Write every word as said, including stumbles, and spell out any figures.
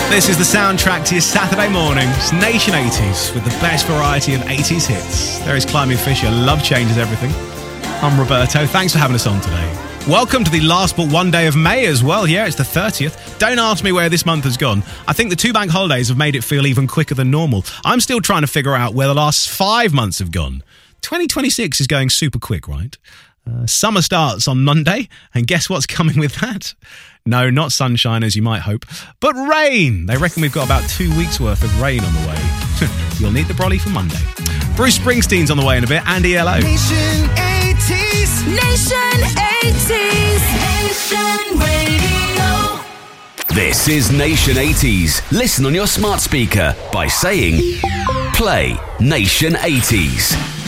This is the soundtrack to your Saturday morning. It's Nation eighties with the best variety of eighties hits. There is Climbing Fisher. Love changes everything. I'm Roberto. Thanks for having us on today. Welcome to the last but one day of May as well. Yeah, it's the thirtieth. Don't ask me where this month has gone. I think the two bank holidays have made it feel even quicker than normal. I'm still trying to figure out where the last five months have gone. twenty twenty-six is going super quick, right? Uh, summer starts on Monday, and guess what's coming with that? No, not sunshine as you might hope, but rain. They reckon we've got about two weeks worth of rain on the way. You'll need the brolly for Monday. Bruce Springsteen's on the way in a bit, and E L O. Nation eighties. Nation eighties. Nation Radio. This is Nation eighties. Listen on your smart speaker by saying, play Nation eighties.